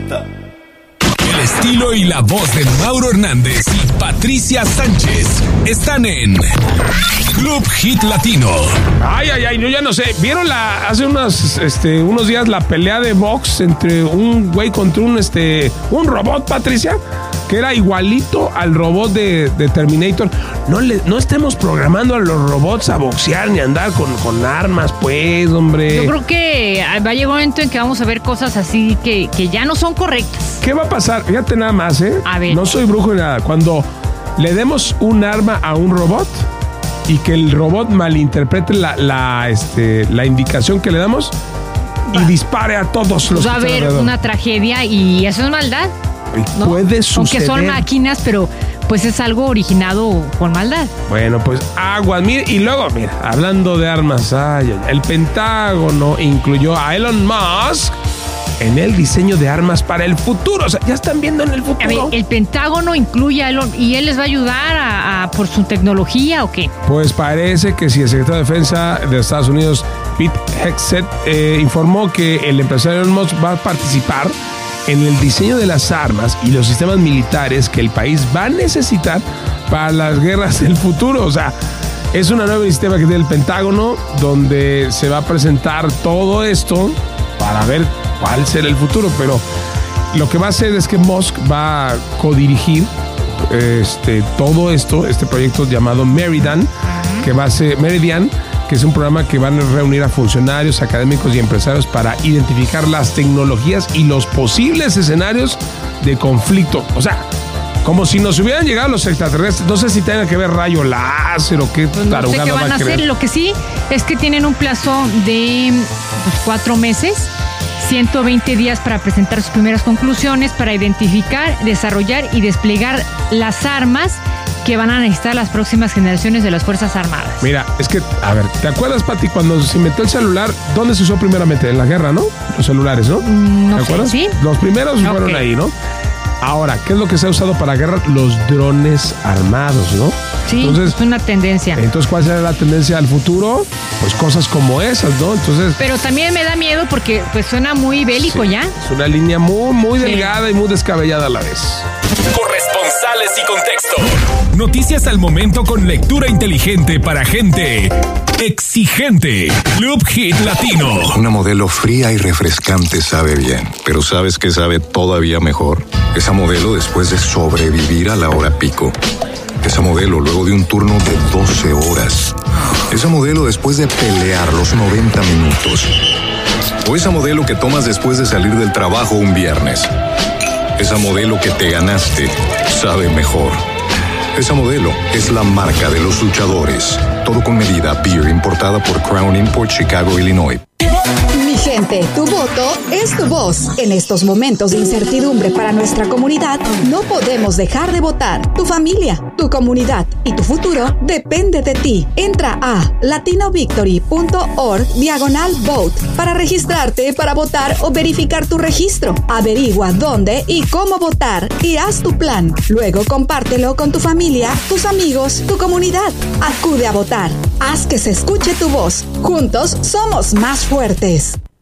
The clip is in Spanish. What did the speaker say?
El estilo y la voz de Mauro Hernández y Patricia Sánchez están en Club Hit Latino. Ay, yo ya no sé. ¿Vieron hace unos días la pelea de box entre un güey contra un robot, Patricia? Que era igualito al robot de Terminator. No estemos programando a los robots a boxear ni a andar con armas, pues, hombre. Yo creo que va a llegar un momento en que vamos a ver cosas así que ya no son correctas. ¿Qué va a pasar? Fíjate nada más, ¿eh? A ver. No soy brujo ni nada. Cuando le demos un arma a un robot y que el robot malinterprete la indicación que le damos y dispare a todos los va a haber una tragedia y eso es maldad, ¿no? Puede suceder. Aunque son máquinas, pero pues es algo originado con maldad. Bueno, pues aguas. Y luego, hablando de armas, el Pentágono incluyó a Elon Musk en el diseño de armas para el futuro. O sea, ya están viendo en el futuro. A ver, ¿el Pentágono incluye a Elon y él les va a ayudar por su tecnología o qué? Pues parece que sí. El secretario de Defensa de Estados Unidos, Pete Hegseth, informó que el empresario Elon Musk va a participar en el diseño de las armas y los sistemas militares que el país va a necesitar para las guerras del futuro. O sea, es una nueva sistema que tiene el Pentágono donde se va a presentar todo esto para ver cuál será el futuro, pero lo que va a hacer es que Musk va a codirigir todo esto, este proyecto llamado Meridian, que es un programa que van a reunir a funcionarios, académicos y empresarios para identificar las tecnologías y los posibles escenarios de conflicto. O sea, como si nos hubieran llegado los extraterrestres. No sé si tengan que ver rayo láser o qué tarugada no sé qué van a hacer. Lo que sí es que tienen un plazo de 4 meses, 120 días para presentar sus primeras conclusiones, para identificar, desarrollar y desplegar las armas que van a necesitar las próximas generaciones de las Fuerzas Armadas. Mira, es que, a ver, ¿te acuerdas, Pati, cuando se inventó el celular? ¿Dónde se usó primeramente? En la guerra, ¿no? Los celulares, ¿no? ¿Te acuerdas? Sí. Los primeros fueron ahí, ¿no? Ahora, ¿qué es lo que se ha usado para guerra? Los drones armados, ¿no? Sí, entonces, es una tendencia. Entonces, ¿cuál será la tendencia al futuro? Pues cosas como esas, ¿no? Entonces, pero también me da miedo porque pues suena muy bélico, ¿ya? Es una línea muy delgada y muy descabellada a la vez. Corresponsales y contexto. Noticias al momento con lectura inteligente para gente exigente. Club Hit Latino. Una modelo fría y refrescante sabe bien, pero ¿sabes qué sabe todavía mejor? Esa modelo después de sobrevivir a la hora pico. Esa modelo luego de un turno de 12 horas. Esa modelo después de pelear los 90 minutos. O esa modelo que tomas después de salir del trabajo un viernes. Esa modelo que te ganaste sabe mejor. Esa modelo es la marca de los luchadores. Todo con medida. Beer importada por Crown Import, Chicago, Illinois. Mi gente, tu voto es tu voz. En estos momentos de incertidumbre para nuestra comunidad, no podemos dejar de votar. Tu familia, tu comunidad y tu futuro depende de ti. Entra a latinovictory.org/vote para registrarte para votar o verificar tu registro. Averigua dónde y cómo votar y haz tu plan. Luego compártelo con tu familia, tus amigos, tu comunidad. Acude a votar. Haz que se escuche tu voz. Juntos somos más fuertes.